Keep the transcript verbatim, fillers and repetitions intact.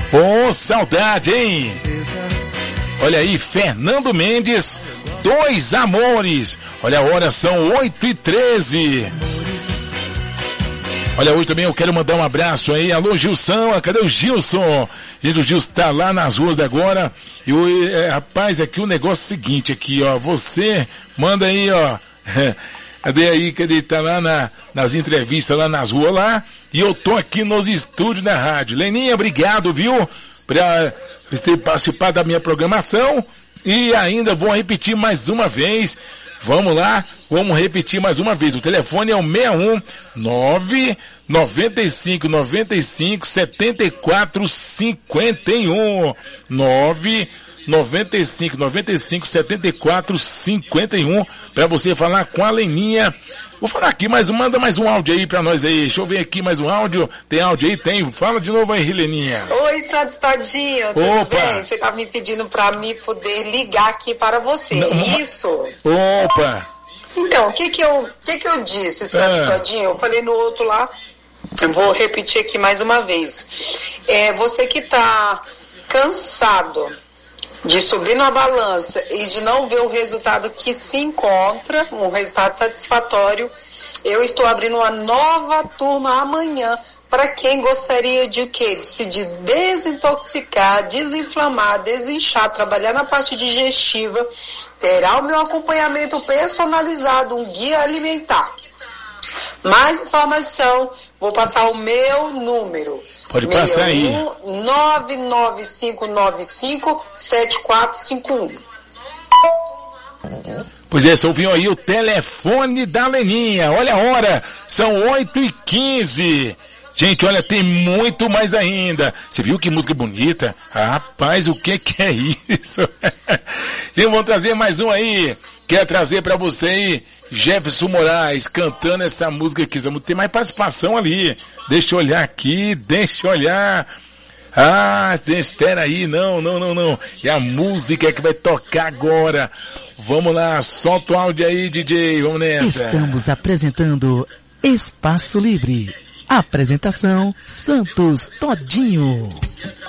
Ô, oh, saudade, hein? Olha aí, Fernando Mendes, Dois Amores. Olha a hora, são oito e treze. Olha, hoje também eu quero mandar um abraço aí. Alô, Gilson, cadê o Gilson? Gente, o Gilson tá lá nas ruas agora. E o é, rapaz, aqui o negócio é o seguinte, aqui, ó. Você manda aí, ó. Cadê aí, cadê? Tá lá na, nas entrevistas, lá nas ruas lá. E eu tô aqui nos estúdios da rádio. Leninha, obrigado, viu? Pra ter participado da minha programação. E ainda vou repetir mais uma vez. Vamos lá, vamos repetir mais uma vez. O telefone é o seis um nove nove cinco nove cinco sete quatro cinco um. nove nove cinco nove cinco sete quatro cinco um para você falar com a Leninha. Vou falar aqui, mas manda mais um áudio aí pra nós aí. Deixa eu ver aqui mais um áudio. Tem áudio aí? Tem. Fala de novo aí, Leninha. Oi, Santos Todinho. Opa. Tudo bem? Você tá me pedindo pra mim poder ligar aqui para você. Não, é isso? Opa. Então, o que que eu, que que eu disse, Santos ah. Todinho? Eu falei no outro lá. Eu vou repetir aqui mais uma vez. É, você que tá cansado de subir na balança e de não ver o resultado que se encontra, um resultado satisfatório, eu estou abrindo uma nova turma amanhã para quem gostaria de quê? De se desintoxicar, desinflamar, desinchar, trabalhar na parte digestiva, terá o meu acompanhamento personalizado, um guia alimentar. Mais informação, vou passar o meu número. Pode passar aí. nove nove cinco nove cinco sete quatro cinco um. Pois é, você ouviu aí o telefone da Leninha. Olha a hora, são oito e quinze. Gente, olha, tem muito mais ainda. Você viu que música bonita? Rapaz, o que que é isso? Gente, vamos trazer mais um aí. Quer trazer pra você aí, Jefferson Moraes, cantando essa música aqui. Vamos ter mais participação ali. Deixa eu olhar aqui, deixa eu olhar. Ah, espera aí, não, não, não, não. E a música que vai tocar agora. Vamos lá, solta o áudio aí, D J, vamos nessa. Estamos apresentando Espaço Livre. Apresentação, Santos Todinho.